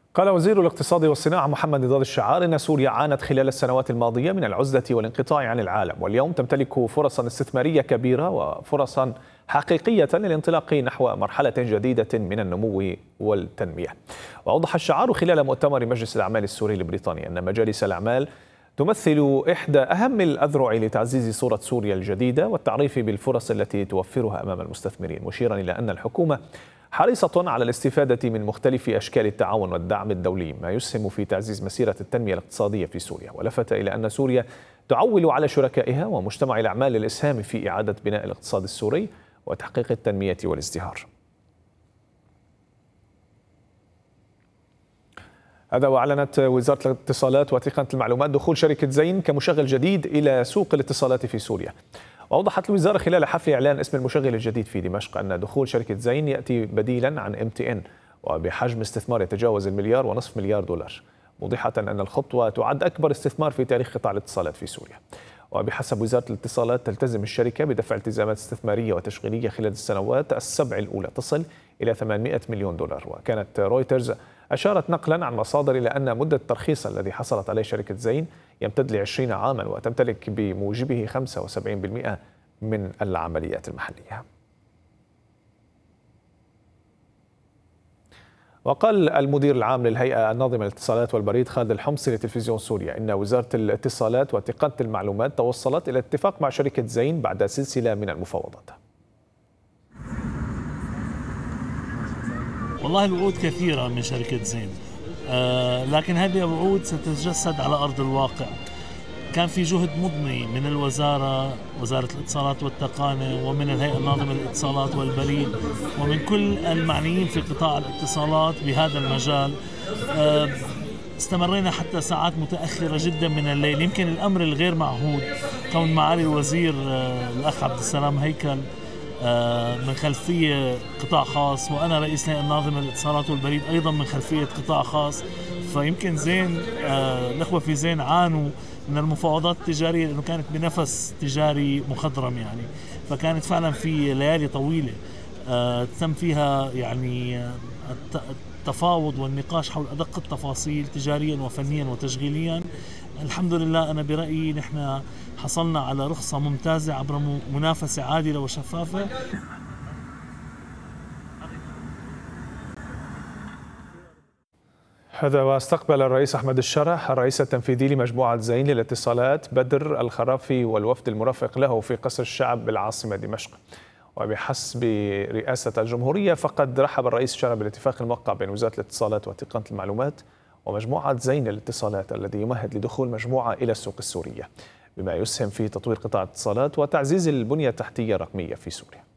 قال وزير الاقتصاد والصناعة محمد نضال الشعار إن سوريا عانت خلال السنوات الماضية من العزلة والانقطاع عن العالم، واليوم تمتلك فرصا استثمارية كبيرة وفرصا حقيقية للانطلاق نحو مرحلة جديدة من النمو والتنمية. وأوضح الشعار خلال مؤتمر مجلس الأعمال السوري البريطاني أن مجالس الأعمال تمثل إحدى أهم الأذرع لتعزيز صورة سوريا الجديدة والتعريف بالفرص التي توفرها أمام المستثمرين، مشيرا إلى أن الحكومة حريصة على الاستفادة من مختلف أشكال التعاون والدعم الدولي ما يسهم في تعزيز مسيرة التنمية الاقتصادية في سوريا. ولفت إلى أن سوريا تعول على شركائها ومجتمع الأعمال للإسهام في إعادة بناء الاقتصاد السوري وتحقيق التنمية والازدهار. هذا وأعلنت وزارة الاتصالات وتقنية المعلومات دخول شركة زين كمشغل جديد إلى سوق الاتصالات في سوريا. وأوضحت الوزارة خلال حفل إعلان اسم المشغل الجديد في دمشق أن دخول شركة زين يأتي بديلا عن MTN وبحجم استثمار يتجاوز $1.5 مليار، موضحة أن الخطوة تعد أكبر استثمار في تاريخ قطاع الاتصالات في سوريا. وبحسب وزارة الاتصالات تلتزم الشركة بدفع التزامات استثمارية وتشغيلية خلال السنوات السبع الأولى تصل إلى $800 مليون. وكانت رويترز أشارت نقلا عن مصادر إلى أن مدة الترخيص الذي حصلت عليه شركة زين يمتد ل20 عاما وتمتلك بموجبه 75% من العمليات المحلية. وقال المدير العام للهيئة الناظمة للاتصالات والبريد خالد الحمصي لتلفزيون سوريا إن وزارة الاتصالات وتقنية المعلومات توصلت إلى اتفاق مع شركة زين بعد سلسلة من المفاوضات. والله الوعود كثيرة من شركة زين، لكن هذه الوعود ستتجسد على أرض الواقع. كان في جهد مضني من وزارة الاتصالات والتقنية ومن الهيئة الناظمة للاتصالات والبريد ومن كل المعنيين في قطاع الاتصالات بهذا المجال. استمرينا حتى ساعات متأخرة جدا من الليل. يمكن الأمر الغير معهود كون معالي الوزير الأخ عبد السلام هيكل من خلفية قطاع خاص، وأنا رئيس الهيئة الناظمة للاتصالات والبريد أيضا من خلفية قطاع خاص، فيمكن زين الأخوة في زين عانوا من المفاوضات التجارية لأنه كانت بنفس تجاري مخضرم يعني، فكانت فعلا في ليالي طويلة تم فيها يعني التفاوض والنقاش حول أدق التفاصيل تجاريا وفنيا وتشغيليا. الحمد لله أنا برأيي نحن حصلنا على رخصة ممتازة عبر منافسة عادلة وشفافة. هذا واستقبل الرئيس أحمد الشرح الرئيس التنفيذي لمجموعة زين للاتصالات بدر الخرافي والوفد المرافق له في قصر الشعب بالعاصمة دمشق. وبحسب رئاسة الجمهورية فقد رحب الرئيس الشرح بالاتفاق الموقع بين وزارة الاتصالات وتقنية المعلومات ومجموعة زين للاتصالات الذي يمهد لدخول مجموعة إلى السوق السورية بما يسهم في تطوير قطاع الاتصالات وتعزيز البنية التحتية الرقمية في سوريا.